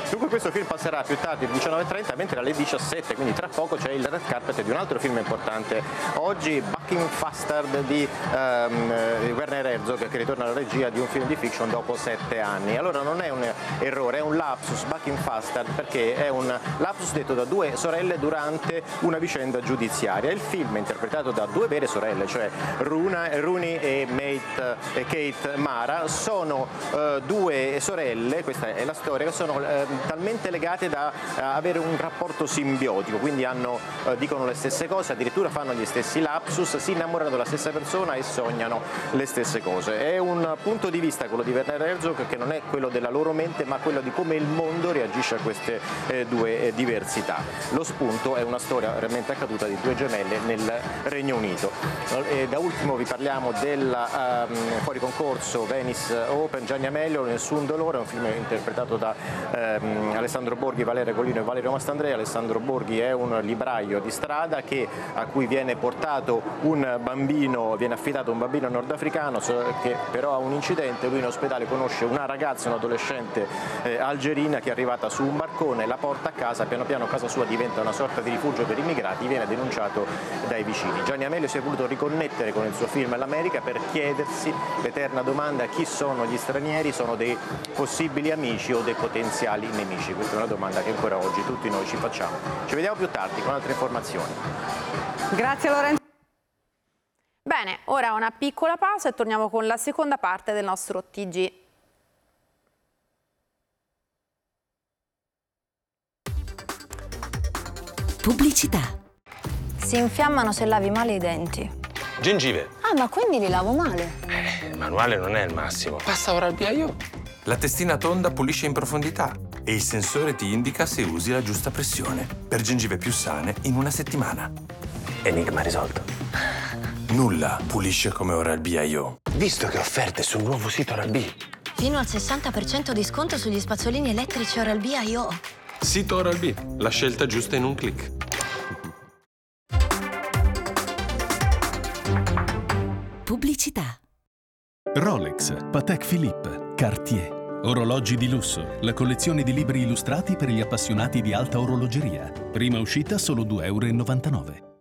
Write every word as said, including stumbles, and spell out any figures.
Dunque questo film passerà più tardi alle diciannove e trenta, mentre alle diciassette, quindi tra poco, c'è il red carpet di un altro film importante. Oggi Bucking Fastard di um, Werner Herzog, che ritorna alla regia di un film di fiction dopo sette anni. Allora non è un errore, è un lapsus Bucking Fastard, perché è un lapsus detto da due sorelle durante una vicenda giudiziaria. Il film è interpretato da due vere sorelle, cioè Runa, Rooney e, Mate, e Kate Mara. Sono uh, due sorelle, questa è la storia, che sono uh, talmente legate da uh, avere un rapporto simbiotico, quindi hanno, uh, dicono le stesse cose, addirittura fanno gli stessi lapsus, si innamorano della stessa persona e sognano le stesse cose. È un punto di vista, quello di Werner Herzog, che non è quello della loro mente, ma quello di come il mondo reagisce a queste eh, due eh, diversità. Lo spunto è una storia veramente accaduta di due gemelle nel Regno Unito. E da ultimo vi parliamo del um, fuori concorso Venice Open, Gianni Amelio, Nessun dolore, un film interpretato da um, Alessandro Borghi, Valeria Golino e Valerio Mastandrea. Alessandro Borghi è un libraio di strada che, a cui viene portato un bambino, viene affidato un bambino nordafricano che però ha un incidente. Lui in ospedale conosce una ragazza, un'adolescente eh, algerina, che è arrivata su un barcone, la porta a casa, piano piano casa sua diventa una sorta di rifugio per immigrati, viene denunciato dai vicini. Gianni Amelio si è voluto riconnettere con il suo film l'America per chiedersi l'eterna domanda: chi sono gli stranieri? Sono dei possibili amici o dei potenziali nemici? Questa è una domanda che ancora oggi tutti noi ci facciamo. Ci vediamo più tardi con altre informazioni. Grazie Lorenzo. Bene, ora una piccola pausa e torniamo con la seconda parte del nostro T G. Pubblicità. Si infiammano se lavi male i denti. Gengive. Ah, ma quindi li lavo male? Eh, il manuale non è il massimo. Passa Oral-B I O. La testina tonda pulisce in profondità e il sensore ti indica se usi la giusta pressione per gengive più sane in una settimana. Enigma risolto. Nulla pulisce come Oral-B I O. Visto che offerte sul nuovo sito Oral-B. Fino al sessanta per cento di sconto sugli spazzolini elettrici Oral-B I O. Sito Oral-B, la scelta giusta in un click. Pubblicità. Rolex, Patek Philippe, Cartier. Orologi di lusso, la collezione di libri illustrati per gli appassionati di alta orologeria. Prima uscita solo due e novantanove euro.